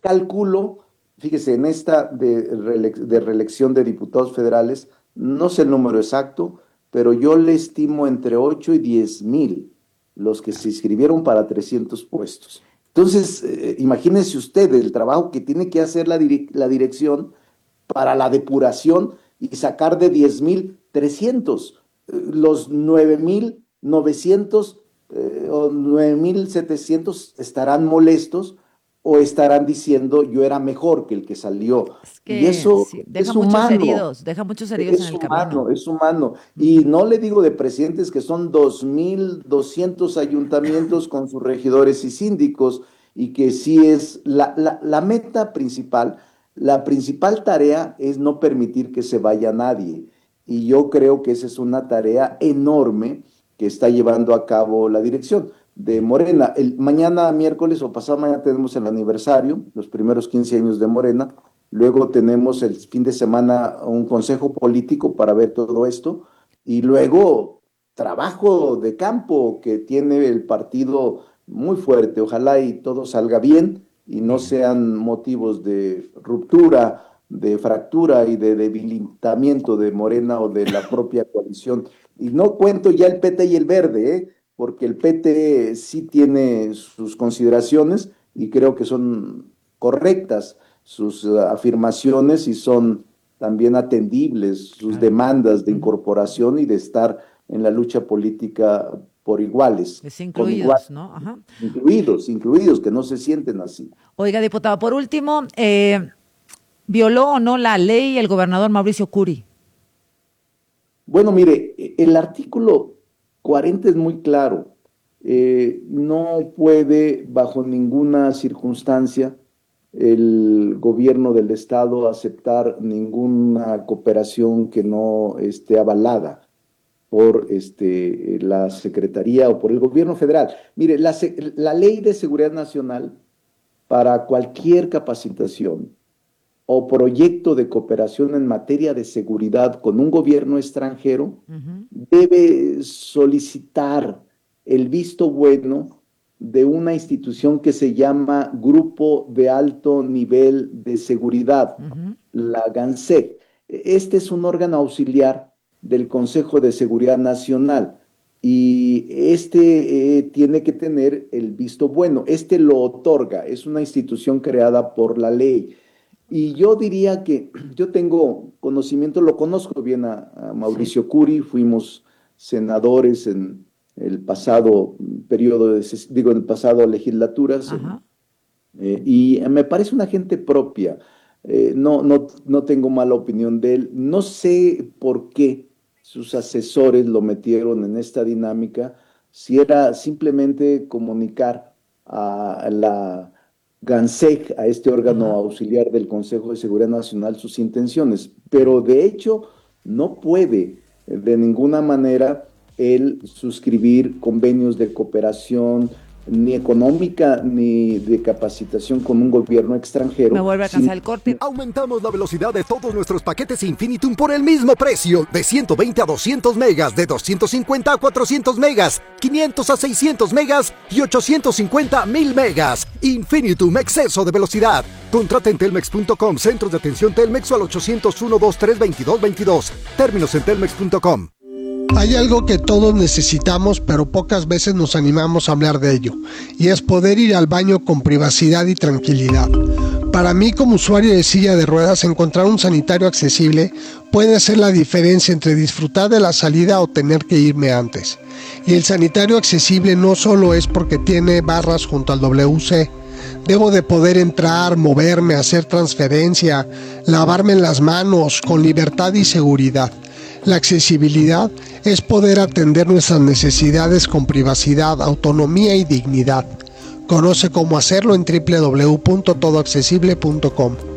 calculo, fíjese, en esta de reelección de diputados federales, no sé el número exacto, pero yo le estimo entre 8 y 10 mil los que se inscribieron para 300 puestos. Entonces, imagínense usted el trabajo que tiene que hacer la dirección para la depuración y sacar de 10,300. Los 9,900 o 9,700 estarán molestos o estarán diciendo yo era mejor que el que salió. Es que Y eso sí, es humano. deja muchos heridos en Es el camino. humano, es humano. Y no le digo de presidentes que son 2,200 ayuntamientos con sus regidores y síndicos, y que sí es la meta principal, la principal tarea es no permitir que se vaya nadie. Y yo creo que esa es una tarea enorme que está llevando a cabo la dirección de Morena. Mañana, miércoles o pasado mañana, tenemos el aniversario, los primeros 15 años de Morena. Luego tenemos el fin de semana un consejo político para ver todo esto, y luego trabajo de campo que tiene el partido muy fuerte. Ojalá y todo salga bien y no sean motivos de ruptura, de fractura y de debilitamiento de Morena o de la propia coalición. Y no cuento ya el PT y el Verde, porque el PT sí tiene sus consideraciones y creo que son correctas sus afirmaciones y son también atendibles sus demandas de incorporación y de estar en la lucha política por iguales, Es con igual, incluidos, ¿no? Ajá. incluidos, que no se sienten así. Oiga, diputado, por último, ¿violó o no la ley el gobernador Mauricio Curi? Bueno, mire, el artículo 40 es muy claro. No puede bajo ninguna circunstancia el gobierno del estado aceptar ninguna cooperación que no esté avalada por la Secretaría o por el gobierno federal. Mire, la Ley de Seguridad Nacional, para cualquier capacitación o proyecto de cooperación en materia de seguridad con un gobierno extranjero, debe solicitar el visto bueno de una institución que se llama Grupo de Alto Nivel de Seguridad, la GANSEC. Este es un órgano auxiliar del Consejo de Seguridad Nacional, y tiene que tener el visto bueno. Lo otorga, es una institución creada por la ley. Y yo diría que yo tengo conocimiento, lo conozco bien a Mauricio Curi, fuimos senadores en el pasado periodo, en el pasado legislaturas, y me parece una gente propia. No tengo mala opinión de él. No sé por qué sus asesores lo metieron en esta dinámica, si era simplemente comunicar a la GANSEC, a este órgano auxiliar del Consejo de Seguridad Nacional, sus intenciones, pero de hecho no puede de ninguna manera él suscribir convenios de cooperación ni económica ni de capacitación con un gobierno extranjero. Me vuelve a cansar el corte. Aumentamos la velocidad de todos nuestros paquetes Infinitum por el mismo precio, de 120 a 200 megas, de 250 a 400 megas, 500 a 600 megas y 850 a 1000 megas. Infinitum, exceso de velocidad. Contrata en telmex.com, centros de atención Telmex, o al 801-232-2222. Términos en telmex.com. Hay algo que todos necesitamos, pero pocas veces nos animamos a hablar de ello, y es poder ir al baño con privacidad y tranquilidad. Para mí, como usuario de silla de ruedas, encontrar un sanitario accesible puede ser la diferencia entre disfrutar de la salida o tener que irme antes. Y el sanitario accesible no solo es porque tiene barras junto al WC. Debo de poder entrar, moverme, hacer transferencia, lavarme las manos con libertad y seguridad. La accesibilidad es poder atender nuestras necesidades con privacidad, autonomía y dignidad. Conoce cómo hacerlo en www.todoaccesible.com.